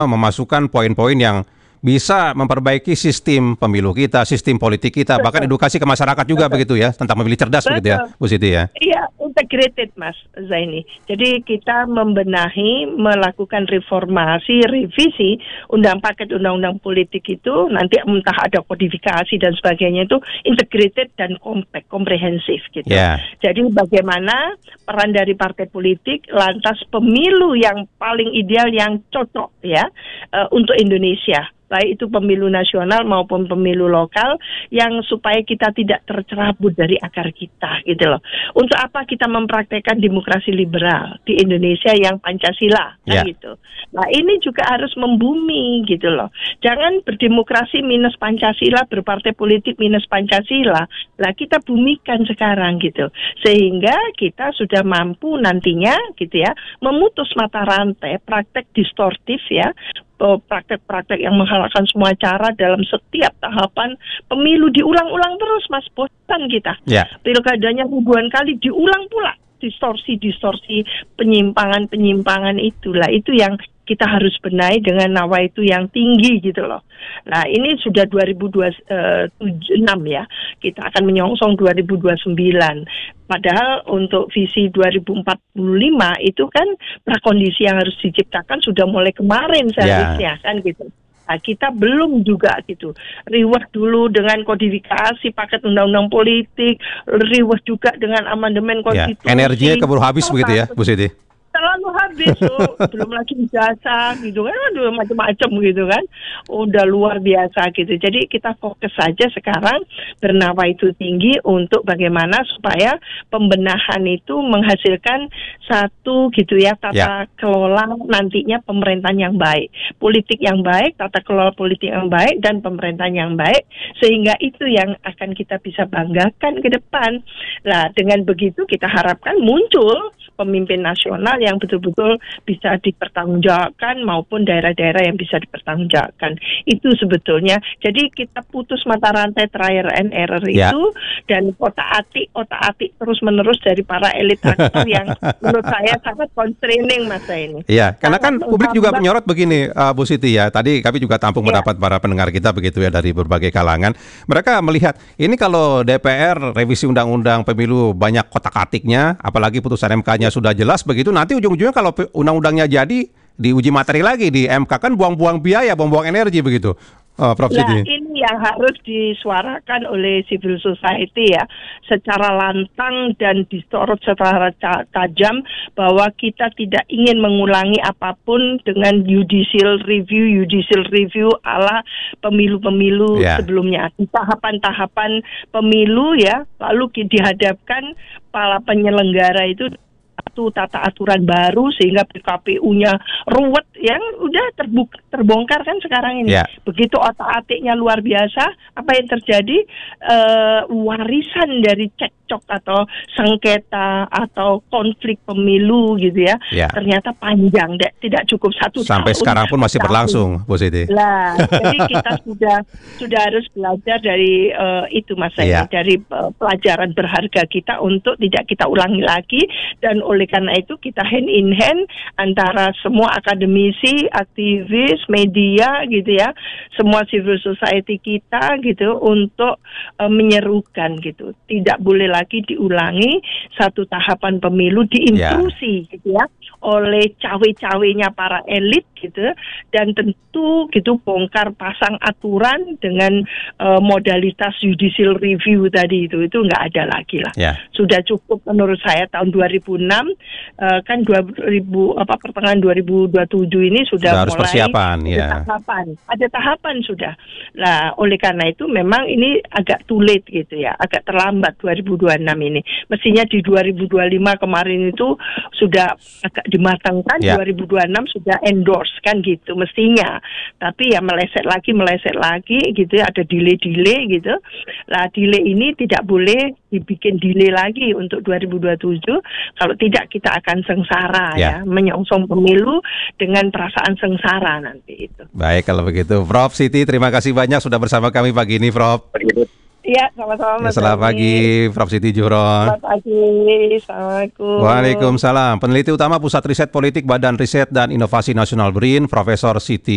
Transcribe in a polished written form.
memasukkan poin-poin yang bisa memperbaiki sistem pemilu kita, sistem politik kita, bahkan edukasi ke masyarakat juga begitu ya, tentang memilih cerdas begitu ya, Bu Siti ya. Iya, integrated Mas Zaini. Jadi kita membenahi, melakukan reformasi, revisi paket undang-undang politik itu, nanti entah ada kodifikasi dan sebagainya, itu integrated dan komprehensif gitu. Jadi bagaimana peran dari partai politik, lantas pemilu yang paling ideal, yang cocok ya untuk Indonesia, baik itu pemilu nasional maupun pemilu lokal, yang supaya kita tidak tercerabut dari akar kita gitu loh. Untuk apa kita mempraktekkan demokrasi liberal di Indonesia yang Pancasila kan gitu. Nah ini juga harus membumi gitu loh. Jangan berdemokrasi minus Pancasila, berpartai politik minus Pancasila. Lah kita bumikan sekarang gitu. Sehingga kita sudah mampu nantinya gitu ya, memutus mata rantai praktek distortif ya, praktek-praktek yang menghalalkan semua cara dalam setiap tahapan pemilu. Diulang-ulang terus Mas, bosan kita. Pilkadanya ribuan kali diulang pula, distorsi penyimpangan itulah, itu yang kita harus benahi dengan nawaitu yang tinggi gitu loh. Nah ini sudah 2026 ya, kita akan menyongsong 2029. Padahal untuk visi 2045 itu kan prakondisi yang harus diciptakan sudah mulai kemarin seharusnya kan gitu. Nah, kita belum juga gitu. Riwah dulu dengan kodifikasi paket undang-undang politik, riwah juga dengan amandemen konstitusi. Energinya keburu habis begitu ya, Bu Siti? Terlalu habis tuh, belum lagi jasa gitu kan, aduh macam-macam gitu kan, udah luar biasa gitu. Jadi kita fokus saja sekarang bernawaitu tinggi untuk bagaimana supaya pembenahan itu menghasilkan satu gitu ya, tata kelola nantinya pemerintahan yang baik, politik yang baik, tata kelola politik yang baik, dan pemerintahan yang baik, sehingga itu yang akan kita bisa banggakan ke depan. Nah dengan begitu kita harapkan muncul pemimpin nasional yang betul-betul bisa dipertanggungjawabkan maupun daerah-daerah yang bisa dipertanggungjawabkan. Itu sebetulnya. Jadi kita putus mata rantai trial and error itu, dan otak-atik terus-menerus dari para elit aktor yang menurut saya sangat constraining masa ini. Iya, karena kan publik juga menyorot begini, Bu Siti ya. Tadi kami juga tampung pendapat para pendengar kita begitu ya, dari berbagai kalangan. Mereka melihat ini kalau DPR revisi undang-undang pemilu banyak kotak-atiknya, apalagi putusan MK-nya sudah jelas begitu, nanti ujung-ujungnya kalau undang-undangnya jadi diuji materi lagi di MK, kan buang-buang biaya, buang-buang energi begitu, Prof. Siti. Ini yang harus disuarakan oleh civil society ya, secara lantang dan disorot secara tajam, bahwa kita tidak ingin mengulangi apapun dengan judicial review ala pemilu-pemilu sebelumnya. Di tahapan-tahapan pemilu ya, lalu dihadapkan para penyelenggara itu tata aturan baru sehingga PKPU-nya ruwet, yang udah terbongkar kan sekarang ini. Begitu otak-atiknya luar biasa, apa yang terjadi? Warisan dari cekcok atau sengketa atau konflik pemilu gitu ya. Ternyata panjang, tidak cukup 1 tahun. Sampai sekarang pun masih berlangsung, Bu Siti. Lah, jadi kita sudah harus belajar dari itu Mas Zaini, dari pelajaran berharga kita untuk tidak kita ulangi lagi. Dan oleh karena itu kita hand in hand antara semua akademisi, aktivis, media gitu ya, semua civil society kita gitu, untuk menyerukan gitu. Tidak boleh lagi diulangi satu tahapan pemilu diintrusi gitu ya oleh cawe-cawenya para elit gitu, dan tentu gitu bongkar pasang aturan dengan modalitas judicial review tadi itu nggak ada lagi lah. Sudah cukup menurut saya tahun 2006 kan pertengahan 2027 ini sudah harus mulai persiapan, ada tahapan sudah. Nah oleh karena itu memang ini agak too late gitu ya, agak terlambat 2026 ini. Mestinya di 2025 kemarin itu sudah agak dimatangkan, 2026 sudah endorse kan gitu mestinya. Tapi ya meleset lagi gitu ya, ada delay gitu. Lah delay ini tidak boleh dibikin delay lagi untuk 2027, kalau tidak kita akan sengsara menyongsong pemilu dengan perasaan sengsara nanti itu. Baik kalau begitu, Prof. Siti, terima kasih banyak sudah bersama kami pagi ini, Prof. Iya, sama-sama. Selamat pagi, Prof. Siti Juhron. Selamat pagi, Assalamualaikum. Waalaikumsalam. Peneliti utama Pusat Riset Politik Badan Riset dan Inovasi Nasional BRIN, Profesor Siti